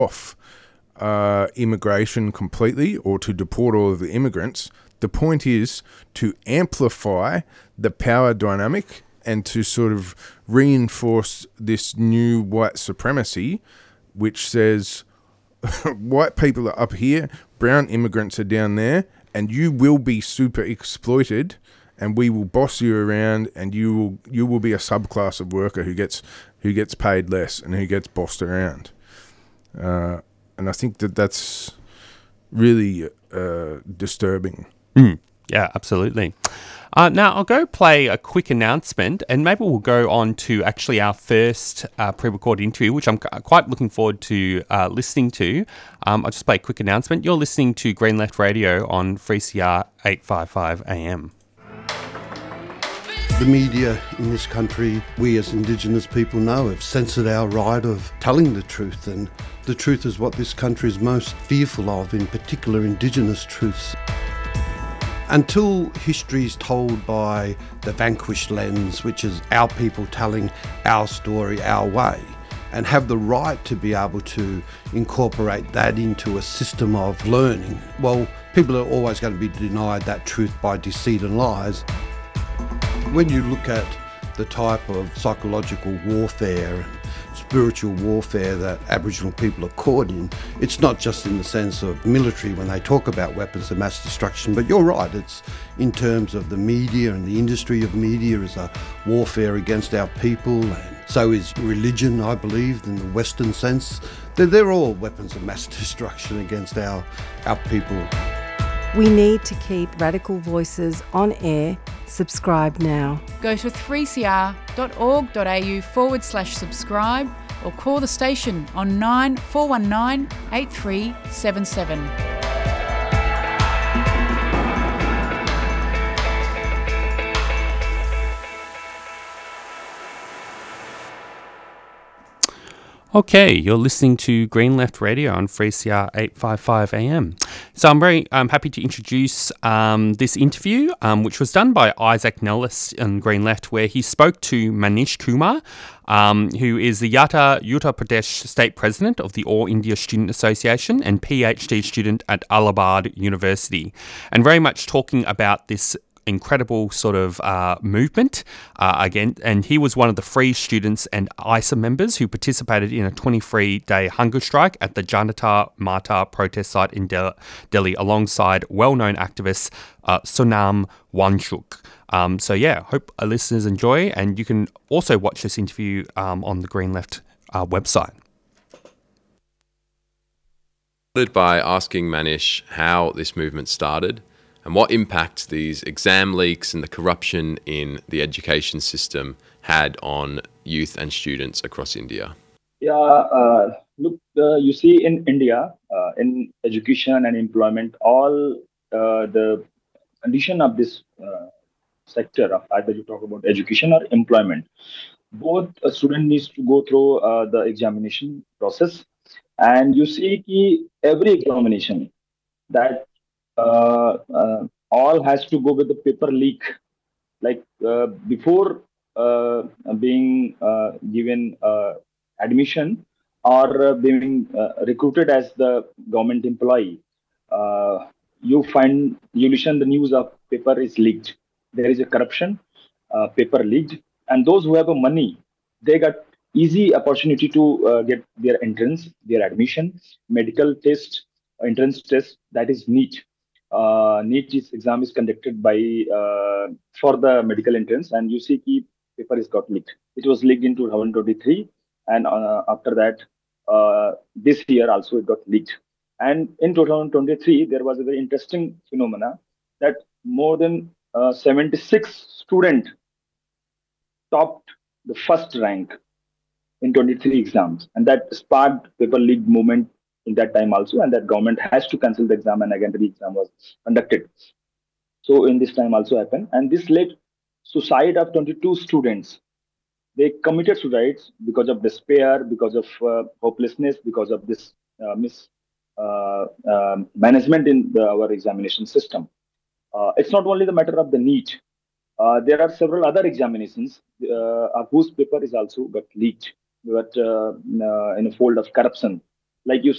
off immigration completely or to deport all of the immigrants. The point is to amplify the power dynamic and to sort of reinforce this new white supremacy, which says white people are up here, brown immigrants are down there, and you will be super exploited, and we will boss you around, and you will be a subclass of worker who gets paid less and who gets bossed around. And I think that's really disturbing. Yeah, absolutely. Now, I'll go play a quick announcement, and maybe we'll go on to actually our first pre-recorded interview, which I'm quite looking forward to listening to. I'll just play a quick announcement. You're listening to Green Left Radio on 3CR 855 AM. The media in this country, we as Indigenous people know, have censored our right of telling the truth, and the truth is what this country is most fearful of, in particular Indigenous truths. Until history is told by the vanquished lens, which is our people telling our story our way, and have the right to be able to incorporate that into a system of learning, well, people are always going to be denied that truth by deceit and lies. When you look at the type of psychological warfare and spiritual warfare that Aboriginal people are caught in, it's not just in the sense of military when they talk about weapons of mass destruction, but you're right, it's in terms of the media and the industry of media as a warfare against our people, and so is religion, I believe, in the Western sense. They're all weapons of mass destruction against our people. We need to keep radical voices on air. Subscribe now. Go to 3cr.org.au/subscribe or call the station on 9419 8377. Okay, you're listening to Green Left Radio on 3CR 855 AM. So I'm very happy to introduce this interview, which was done by Isaac Nellis on Green Left, where he spoke to Manish Kumar, who is the Uttar Pradesh State President of the All India Student Association and PhD student at Allahabad University, and very much talking about this incredible sort of movement again, and he was one of the free students and ISA members who participated in a 23-day hunger strike at the Janata Mata protest site in Delhi alongside well-known activist Sonam Wangchuk. So yeah, hope our listeners enjoy, and you can also watch this interview on the Green Left website. By asking Manish how this movement started and what impact these exam leaks and the corruption in the education system had on youth and students across India. Yeah, look, you see in India, in education and employment, all the condition of this sector, of either you talk about education or employment, both a student needs to go through the examination process. And you see every examination that all has to go with the paper leak. Like before being given admission or being recruited as the government employee, you listen the news of paper is leaked. There is a corruption, paper leaked, and those who have a money, they got easy opportunity to get their entrance, their admission, medical test, entrance test, that is NEET. NEET exam is conducted by for the medical entrance, and you see paper is got leaked. It was leaked in 2023, and after that, this year also it got leaked. And in 2023, there was a very interesting phenomena that more than 76 students topped the first rank in 23 exams, and that sparked paper leak movement in that time also, and that government has to cancel the exam, and again the exam was conducted. So in this time also happened, and this led suicide of 22 students. They committed suicides because of despair, because of hopelessness, because of this mismanagement in our examination system. It's not only the matter of the NEET. There are several other examinations whose paper is also got leaked, but in a fold of corruption. like you